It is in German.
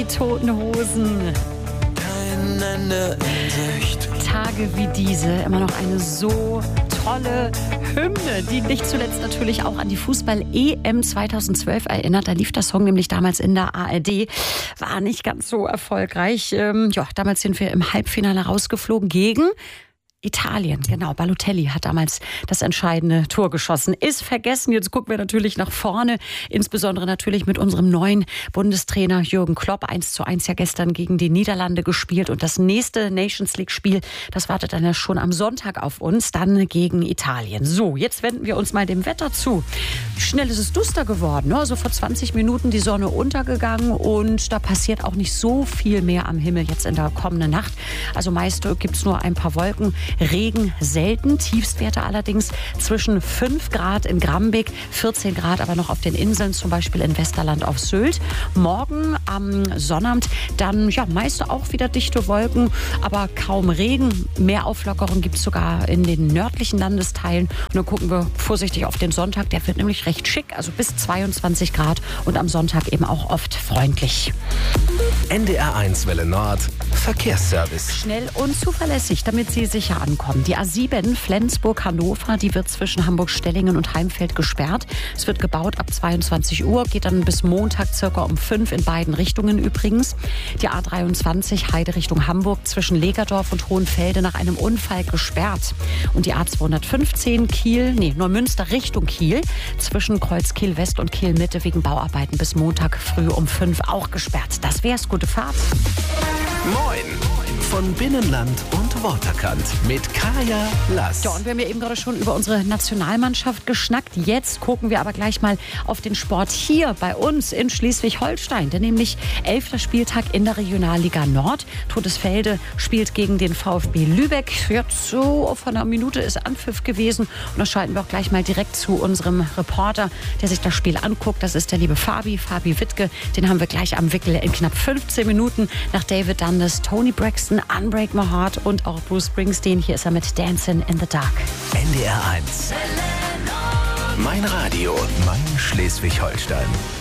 Die Toten Hosen. Kein Ende in Sicht. Tage wie diese, immer noch eine so tolle Hymne, die nicht zuletzt natürlich auch an die Fußball-EM 2012 erinnert. Da lief der Song nämlich damals in der ARD. War nicht ganz so erfolgreich. Damals sind wir im Halbfinale rausgeflogen gegen Italien, genau. Balotelli hat damals das entscheidende Tor geschossen. Ist vergessen. Jetzt gucken wir natürlich nach vorne. Insbesondere natürlich mit unserem neuen Bundestrainer Jürgen Klopp. 1:1 ja gestern gegen die Niederlande gespielt. Und das nächste Nations League-Spiel, das wartet dann ja schon am Sonntag auf uns. Dann gegen Italien. So, jetzt wenden wir uns mal dem Wetter zu. Schnell ist es duster geworden. Ne? Also vor 20 Minuten die Sonne untergegangen. Und da passiert auch nicht so viel mehr am Himmel jetzt in der kommenden Nacht. Also meist gibt es nur ein paar Wolken. Regen selten, Tiefstwerte allerdings zwischen 5 Grad in Grambeck, 14 Grad aber noch auf den Inseln, zum Beispiel in Westerland auf Sylt. Morgen am Sonnabend dann meist auch wieder dichte Wolken, aber kaum Regen. Mehr Auflockerung gibt es sogar in den nördlichen Landesteilen. Und dann gucken wir vorsichtig auf den Sonntag, der wird nämlich recht schick, also bis 22 Grad und am Sonntag eben auch oft freundlich. NDR1 Welle Nord, Verkehrsservice. Schnell und zuverlässig, damit Sie sicher ankommen. Die A7 Flensburg-Hannover, die wird zwischen Hamburg-Stellingen und Heimfeld gesperrt. Es wird gebaut ab 22 Uhr, geht dann bis Montag circa um 5 in beiden Richtungen übrigens. Die A23 Heide Richtung Hamburg zwischen Legerdorf und Hohenfelde nach einem Unfall gesperrt. Und die A215 Neumünster Richtung Kiel zwischen Kreuz Kiel West und Kiel Mitte wegen Bauarbeiten bis Montag früh um 5 auch gesperrt. Das wär's. Gute Fahrt. Moin! Von Binnenland und Waterkant mit Kaya Lass. Ja, und wir haben ja eben gerade schon über unsere Nationalmannschaft geschnackt. Jetzt gucken wir aber gleich mal auf den Sport hier bei uns in Schleswig-Holstein. Denn nämlich 11. Spieltag in der Regionalliga Nord. Todesfelde spielt gegen den VfB Lübeck. Jetzt so von einer Minute ist Anpfiff gewesen. Und da schalten wir auch gleich mal direkt zu unserem Reporter, der sich das Spiel anguckt. Das ist der liebe Fabi Wittke. Den haben wir gleich am Wickel in knapp 15 Minuten nach David Dundas, Tony Braxton, Unbreak My Heart und auch Bruce Springsteen. Hier ist er mit Dancing in the Dark. NDR1. Mein Radio, mein Schleswig-Holstein.